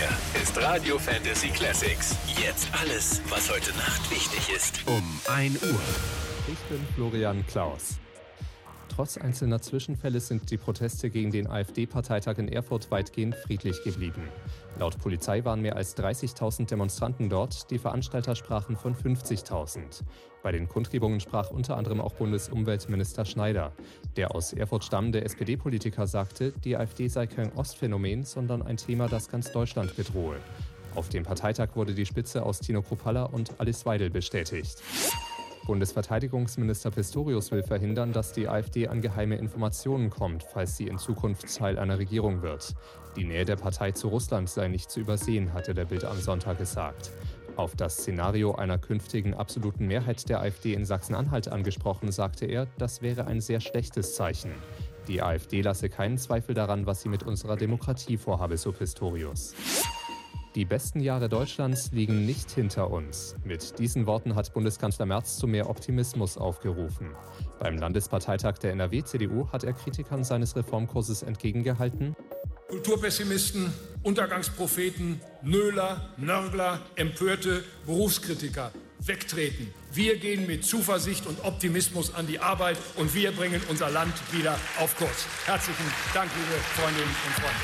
Hier ist Radio Fantasy Classics. Jetzt alles, was heute Nacht wichtig ist. Um 1 Uhr. Ich bin Florian Klaus. Trotz einzelner Zwischenfälle sind die Proteste gegen den AfD-Parteitag in Erfurt weitgehend friedlich geblieben. Laut Polizei waren mehr als 30.000 Demonstranten dort, die Veranstalter sprachen von 50.000. Bei den Kundgebungen sprach unter anderem auch Bundesumweltminister Schneider. Der aus Erfurt stammende SPD-Politiker sagte, die AfD sei kein Ostphänomen, sondern ein Thema, das ganz Deutschland bedrohe. Auf dem Parteitag wurde die Spitze aus Tino Kruppalla und Alice Weidel bestätigt. Bundesverteidigungsminister Pistorius will verhindern, dass die AfD an geheime Informationen kommt, falls sie in Zukunft Teil einer Regierung wird. Die Nähe der Partei zu Russland sei nicht zu übersehen, hatte der Bild am Sonntag gesagt. Auf das Szenario einer künftigen absoluten Mehrheit der AfD in Sachsen-Anhalt angesprochen, sagte er, das wäre ein sehr schlechtes Zeichen. Die AfD lasse keinen Zweifel daran, was sie mit unserer Demokratie vorhabe, so Pistorius. Die besten Jahre Deutschlands liegen nicht hinter uns. Mit diesen Worten hat Bundeskanzler Merz zu mehr Optimismus aufgerufen. Beim Landesparteitag der NRW-CDU hat er Kritikern seines Reformkurses entgegengehalten: Kulturpessimisten, Untergangspropheten, Nöler, Nörgler, Empörte, Berufskritiker wegtreten. Wir gehen mit Zuversicht und Optimismus an die Arbeit und wir bringen unser Land wieder auf Kurs. Herzlichen Dank, liebe Freundinnen und Freunde.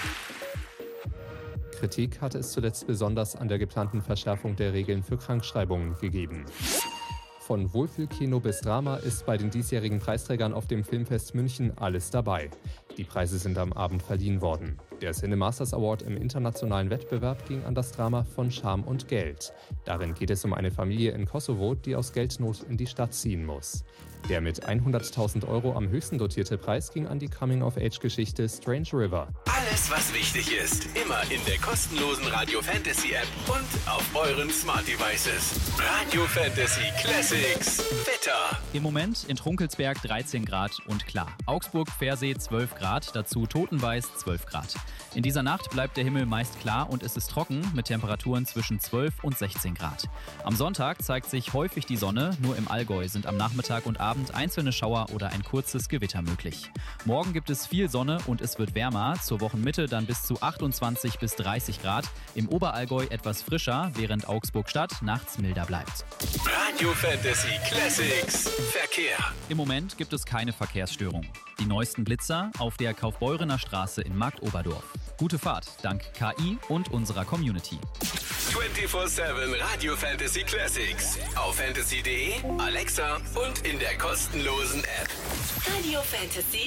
Kritik hatte es zuletzt besonders an der geplanten Verschärfung der Regeln für Krankschreibungen gegeben. Von Wohlfühlkino bis Drama ist bei den diesjährigen Preisträgern auf dem Filmfest München alles dabei. Die Preise sind am Abend verliehen worden. Der Cinemasters Award im internationalen Wettbewerb ging an das Drama Von Scham und Geld. Darin geht es um eine Familie in Kosovo, die aus Geldnot in die Stadt ziehen muss. Der mit 100.000 € am höchsten dotierte Preis ging an die Coming-of-Age-Geschichte Strange River. Alles, was wichtig ist, immer in der kostenlosen Radio Fantasy App und auf euren Smart Devices. Radio Fantasy Classics. Wetter. Im Moment in Trunkelsberg 13 Grad und klar. Augsburg-Pfersee 12 Grad, dazu Totenweiß 12 Grad. In dieser Nacht bleibt der Himmel meist klar und es ist trocken mit Temperaturen zwischen 12 und 16 Grad. Am Sonntag zeigt sich häufig die Sonne, nur im Allgäu sind am Nachmittag und Abend einzelne Schauer oder ein kurzes Gewitter möglich. Morgen gibt es viel Sonne und es wird wärmer, zur Wochenmitte dann bis zu 28 bis 30 Grad. Im Oberallgäu etwas frischer, während Augsburg-Stadt nachts milder bleibt. Radio Fantasy Classics. Verkehr. Im Moment gibt es keine Verkehrsstörung. Die neuesten Blitzer auf der Kaufbeurener Straße in Marktoberdorf. Gute Fahrt dank KI und unserer Community. 24/7 Radio Fantasy Classics. Auf fantasy.de, Alexa und in der kostenlosen App. Radio Fantasy